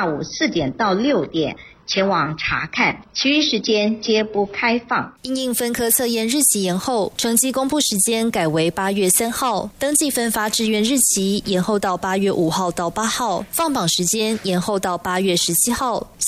下午4点到6点前往查看，其余时间皆不开放。 因应分科测验日期延后，成绩公布时间改为8月3号，登记分发志愿日期延后到8月5号到8号，放榜时间延后到8月17号。